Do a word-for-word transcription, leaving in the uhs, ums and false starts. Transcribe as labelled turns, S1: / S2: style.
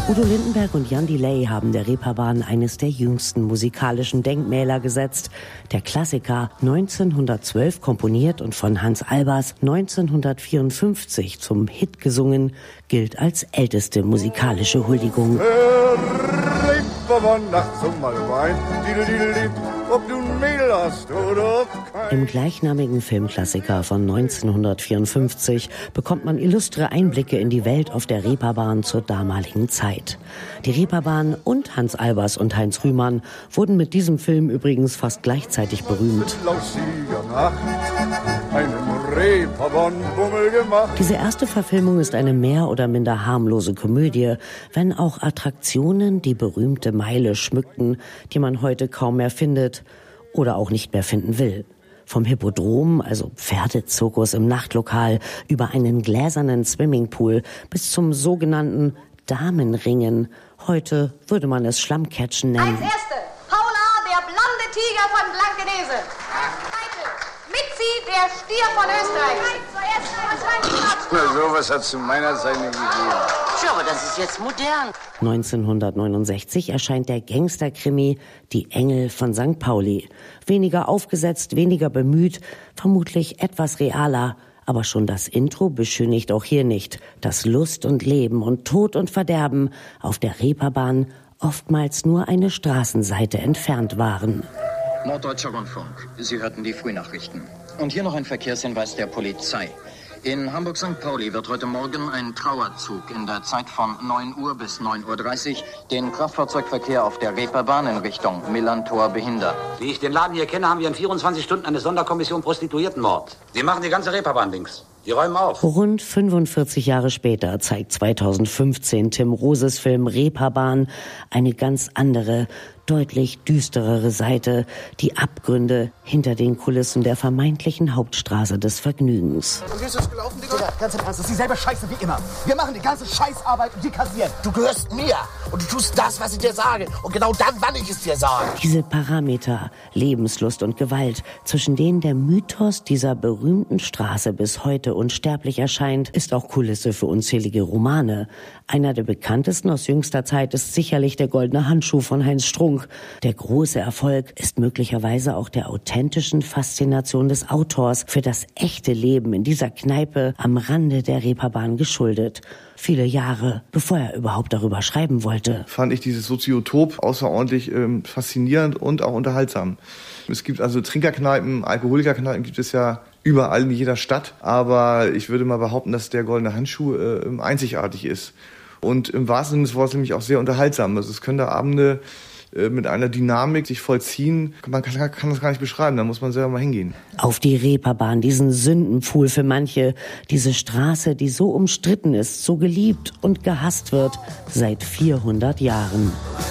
S1: Udo Lindenberg und Jan Delay haben der Reeperbahn eines der jüngsten musikalischen Denkmäler gesetzt. Der Klassiker, neunzehnhundertzwölf komponiert und von Hans Albers neunzehnhundertvierundfünfzig zum Hit gesungen, gilt als älteste musikalische Huldigung.
S2: Ob du ein Mädel hast oder kein.
S1: Im gleichnamigen Filmklassiker von neunzehnhundertvierundfünfzig bekommt man illustre Einblicke in die Welt auf der Reeperbahn zur damaligen Zeit. Die Reeperbahn und Hans Albers und Heinz Rühmann wurden mit diesem Film übrigens fast gleichzeitig berühmt. Diese erste Verfilmung ist eine mehr oder minder harmlose Komödie, wenn auch Attraktionen die berühmte Meile schmückten, die man heute kaum mehr findet oder auch nicht mehr finden will. Vom Hippodrom, also Pferdezirkus im Nachtlokal, über einen gläsernen Swimmingpool bis zum sogenannten Damenringen. Heute würde man es Schlammcatchen nennen.
S3: Als Erste, Paula, der blonde Tiger von Blankenese. Mitzi, der Stier von Österreich.
S2: Na, sowas hat es zu meiner Zeit nicht gegeben.
S4: Tja, aber das ist jetzt modern.
S1: neunzehnhundertneunundsechzig erscheint der Gangsterkrimi Die Engel von Sankt Pauli. Weniger aufgesetzt, weniger bemüht, vermutlich etwas realer. Aber schon das Intro beschönigt auch hier nicht, dass Lust und Leben und Tod und Verderben auf der Reeperbahn oftmals nur eine Straßenseite entfernt waren.
S5: Norddeutscher Rundfunk. Sie hörten die Frühnachrichten. Und hier noch ein Verkehrshinweis der Polizei. In Hamburg-Sankt Pauli wird heute Morgen ein Trauerzug in der Zeit von neun Uhr bis neun Uhr dreißig den Kraftfahrzeugverkehr auf der Reeperbahn in Richtung Millantor behindern.
S6: Wie ich den Laden hier kenne, haben wir in vierundzwanzig Stunden eine Sonderkommission Prostituiertenmord. Sie machen die ganze Reeperbahn links. Die räumen auf.
S1: Rund fünfundvierzig Jahre später zeigt zweitausendfünfzehn Tim Roses Film Reeperbahn eine ganz andere, deutlich düsterere Seite, die Abgründe hinter den Kulissen der vermeintlichen Hauptstraße des Vergnügens.
S7: Und wie ist das gelaufen, Digga? Digga, ganz im Ernst, das ist dieselbe Scheiße wie immer. Wir machen die ganze Scheißarbeit und die kassieren.
S8: Du gehörst mir und du tust das, was ich dir sage. Und genau dann, wann ich es dir sage.
S1: Diese Parameter, Lebenslust und Gewalt, zwischen denen der Mythos dieser berühmten Straße bis heute unsterblich erscheint, ist auch Kulisse für unzählige Romane. Einer der bekanntesten aus jüngster Zeit ist sicherlich Der goldene Handschuh von Heinz Strunk. Der große Erfolg ist möglicherweise auch der authentischen Faszination des Autors für das echte Leben in dieser Kneipe am Rande der Reeperbahn geschuldet. Viele Jahre, bevor er überhaupt darüber schreiben wollte.
S9: Fand ich dieses Soziotop außerordentlich ähm, faszinierend und auch unterhaltsam. Es gibt also Trinkerkneipen, Alkoholikerkneipen gibt es ja überall in jeder Stadt. Aber ich würde mal behaupten, dass der goldene Handschuh äh, einzigartig ist. Und im wahrsten Sinne des Wortes nämlich auch sehr unterhaltsam. Also es können da Abende mit einer Dynamik sich vollziehen, man kann, kann das gar nicht beschreiben, da muss man selber mal hingehen.
S1: Auf die Reeperbahn, diesen Sündenpfuhl für manche, diese Straße, die so umstritten ist, so geliebt und gehasst wird, seit vierhundert Jahren.